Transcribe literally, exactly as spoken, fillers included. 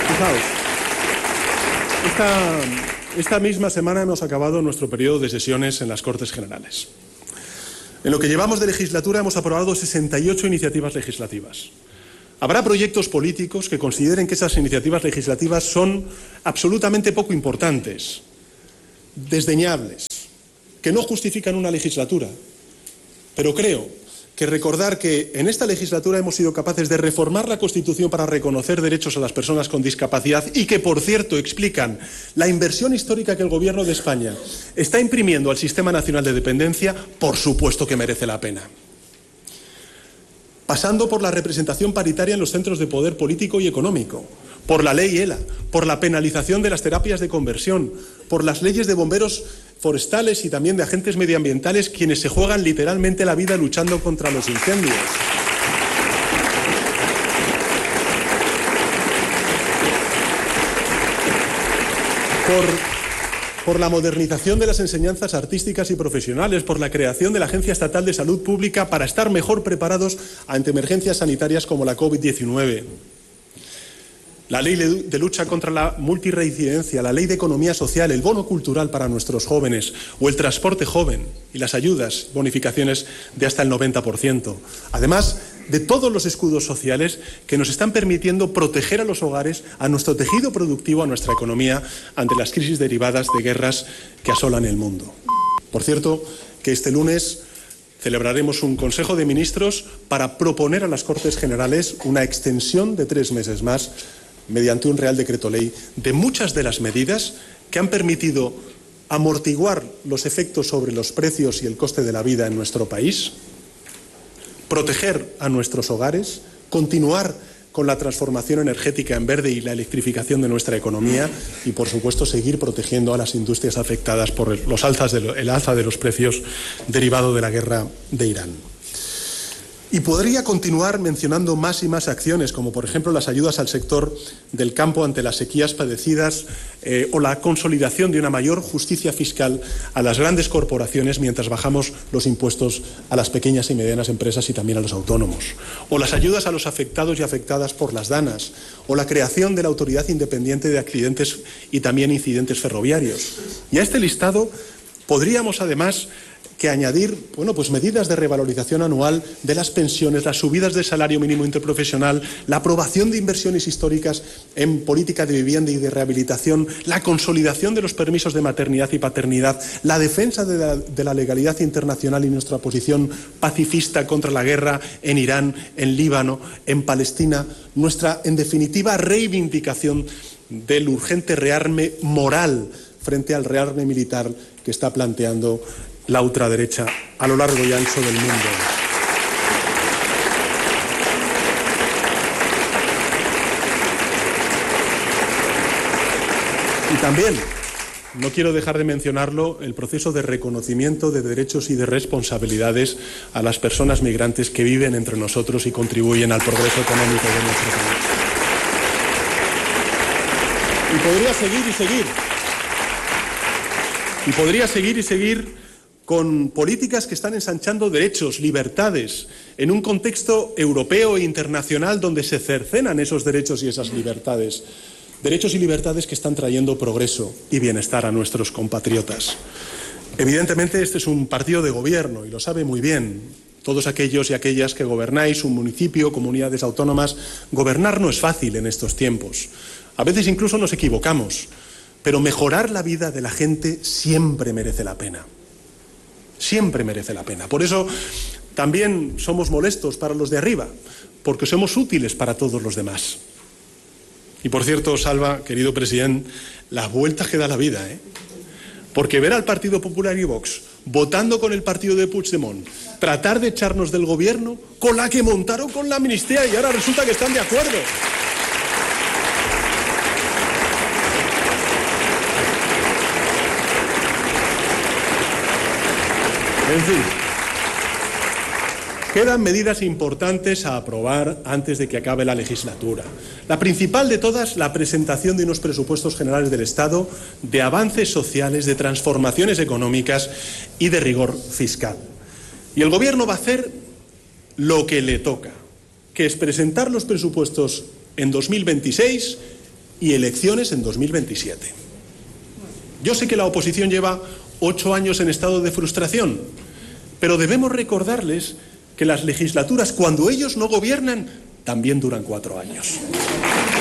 Fijaos, esta, esta misma semana hemos acabado nuestro periodo de sesiones en las Cortes Generales. En lo que llevamos de legislatura hemos aprobado sesenta y ocho iniciativas legislativas. Habrá proyectos políticos que consideren que esas iniciativas legislativas son absolutamente poco importantes, desdeñables, que no justifican una legislatura. Pero creo que recordar que en esta legislatura hemos sido capaces de reformar la Constitución para reconocer derechos a las personas con discapacidad y que, por cierto, explican la inversión histórica que el Gobierno de España está imprimiendo al Sistema Nacional de Dependencia, por supuesto que merece la pena. Pasando por la representación paritaria en los centros de poder político y económico, por la ley ELA, por la penalización de las terapias de conversión, por las leyes de bomberos forestales y también de agentes medioambientales, quienes se juegan literalmente la vida luchando contra los incendios. Por... por la modernización de las enseñanzas artísticas y profesionales, por la creación de la Agencia Estatal de Salud Pública para estar mejor preparados ante emergencias sanitarias como la COVID diecinueve. La ley de lucha contra la multirreincidencia, la ley de economía social, el bono cultural para nuestros jóvenes o el transporte joven y las ayudas, bonificaciones de hasta el noventa por ciento. Además de todos los escudos sociales que nos están permitiendo proteger a los hogares, a nuestro tejido productivo, a nuestra economía, ante las crisis derivadas de guerras que asolan el mundo. Por cierto, que este lunes celebraremos un Consejo de Ministros para proponer a las Cortes Generales una extensión de tres meses más, mediante un Real Decreto Ley, de muchas de las medidas que han permitido amortiguar los efectos sobre los precios y el coste de la vida en nuestro país, proteger a nuestros hogares, continuar con la transformación energética en verde y la electrificación de nuestra economía y, por supuesto, seguir protegiendo a las industrias afectadas por los alzas de lo, el alza de los precios derivado de la guerra de Irán. Y podría continuar mencionando más y más acciones, como por ejemplo las ayudas al sector del campo ante las sequías padecidas eh, o la consolidación de una mayor justicia fiscal a las grandes corporaciones mientras bajamos los impuestos a las pequeñas y medianas empresas y también a los autónomos. O las ayudas a los afectados y afectadas por las DANAs, o la creación de la Autoridad Independiente de Accidentes y también Incidentes Ferroviarios. Y a este listado podríamos además que añadir, bueno, pues medidas de revalorización anual de las pensiones, las subidas del salario mínimo interprofesional, la aprobación de inversiones históricas en política de vivienda y de rehabilitación, la consolidación de los permisos de maternidad y paternidad, la defensa de la, de la legalidad internacional y nuestra posición pacifista contra la guerra en Irán, en Líbano, en Palestina, nuestra, en definitiva, reivindicación del urgente rearme moral frente al rearme militar que está planteando la ultraderecha a lo largo y ancho del mundo. Y también, no quiero dejar de mencionarlo, el proceso de reconocimiento de derechos y de responsabilidades a las personas migrantes que viven entre nosotros y contribuyen al progreso económico de nuestro país. Y podría seguir y seguir. Y podría seguir y seguir con políticas que están ensanchando derechos, libertades, en un contexto europeo e internacional donde se cercenan esos derechos y esas libertades. Derechos y libertades que están trayendo progreso y bienestar a nuestros compatriotas. Evidentemente, este es un partido de gobierno y lo sabe muy bien. Todos aquellos y aquellas que gobernáis un municipio, comunidades autónomas, gobernar no es fácil en estos tiempos. A veces incluso nos equivocamos, pero mejorar la vida de la gente siempre merece la pena. Siempre merece la pena. Por eso también somos molestos para los de arriba, porque somos útiles para todos los demás. Y por cierto, Salva, querido presidente, las vueltas que da la vida, ¿eh? Porque ver al Partido Popular y Vox votando con el partido de Puigdemont, tratar de echarnos del gobierno con la que montaron con la amnistía y ahora resulta que están de acuerdo. En fin, quedan medidas importantes a aprobar antes de que acabe la legislatura. La principal de todas, la presentación de unos presupuestos generales del Estado, de avances sociales, de transformaciones económicas y de rigor fiscal. Y el Gobierno va a hacer lo que le toca, que es presentar los presupuestos en dos mil veintiséis y elecciones en dos mil veintisiete. Yo sé que la oposición lleva ocho años en estado de frustración, pero debemos recordarles que las legislaturas, cuando ellos no gobiernan, también duran cuatro años.